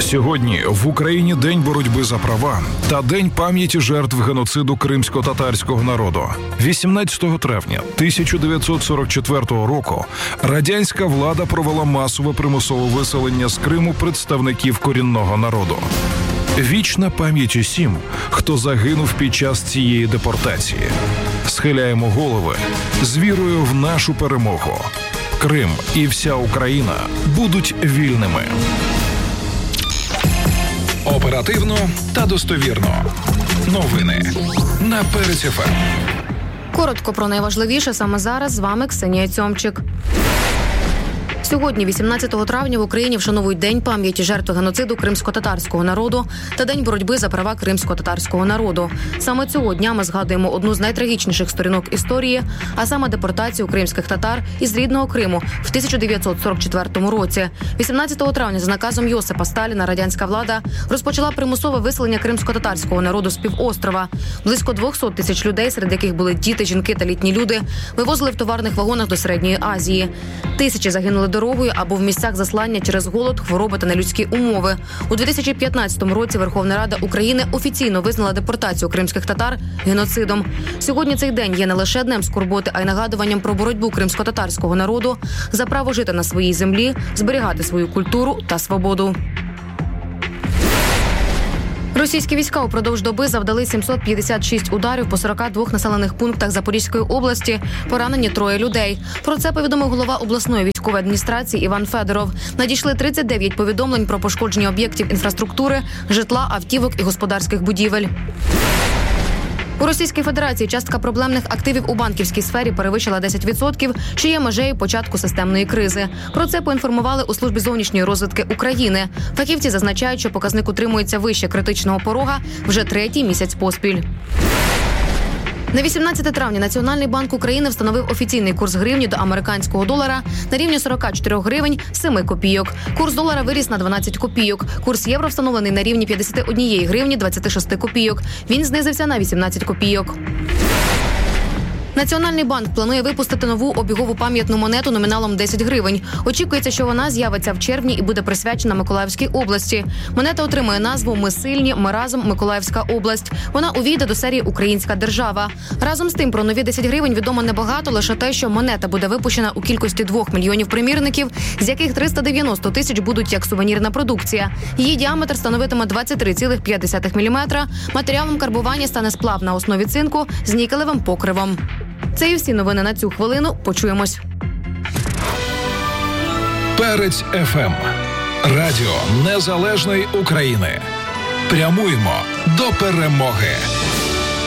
Сьогодні в Україні День боротьби за права та День пам'яті жертв геноциду кримсько-татарського народу. 18 травня 1944 року радянська влада провела масове примусове виселення з Криму представників корінного народу. Вічна пам'ять усім, хто загинув під час цієї депортації. Схиляємо голови з вірою в нашу перемогу. Крим і вся Україна будуть вільними. Оперативно та достовірно. Новини на Перець ФМ. Коротко про найважливіше саме зараз. З вами Ксенія Цьомчик. Сьогодні, 18 травня, в Україні вшановують День пам'яті жертв геноциду кримсько-татарського народу та День боротьби за права кримсько-татарського народу. Саме цього дня ми згадуємо одну з найтрагічніших сторінок історії, а саме депортацію кримських татар із рідного Криму в 1944 році. 18 травня за наказом Йосипа Сталіна радянська влада розпочала примусове виселення кримсько-татарського народу з півострова. Близько 200 тисяч людей, серед яких були діти, жінки та літні люди, вивозили в товарних вагонах до Середньої Азії. Тисячі загинули дорогою або в місцях заслання через голод, хвороби та нелюдські умови. У 2015 році Верховна Рада України офіційно визнала депортацію кримських татар геноцидом. Сьогодні цей день є не лише днем скорботи, а й нагадуванням про боротьбу кримсько-татарського народу за право жити на своїй землі, зберігати свою культуру та свободу. Російські війська упродовж доби завдали 756 ударів по 42 населених пунктах Запорізької області. Поранені 3 людей. Про це повідомив голова обласної військової адміністрації Іван Федоров. Надійшли 39 повідомлень про пошкодження об'єктів інфраструктури, житла, автівок і господарських будівель. У Російській Федерації частка проблемних активів у банківській сфері перевищила 10%, що є межею початку системної кризи. Про це поінформували у Службі зовнішньої розвідки України. Фахівці зазначають, що показник утримується вище критичного порога вже 3-й місяць поспіль. На 18 травня Національний банк України встановив офіційний курс гривні до американського долара на рівні 44 гривень 7 копійок. Курс долара виріс на 12 копійок. Курс євро встановлений на рівні 51 гривні 26 копійок. Він знизився на 18 копійок. Національний банк планує випустити нову обігову пам'ятну монету номіналом 10 гривень. Очікується, що вона з'явиться в червні і буде присвячена Миколаївській області. Монета отримує назву «Ми сильні, ми разом, Миколаївська область». Вона увійде до серії «Українська держава». Разом з тим, про нові 10 гривень відомо небагато, лише те, що монета буде випущена у кількості 2 мільйонів примірників, з яких 390 тисяч будуть як сувенірна продукція. Її діаметр становитиме 23,5 мм. Матеріалом карбування стане сплав на основі цинку з нікелевим покривом. Це і всі новини на цю хвилину. Почуємось. Перець ФМ. Радіо Незалежної України. Прямуємо до перемоги.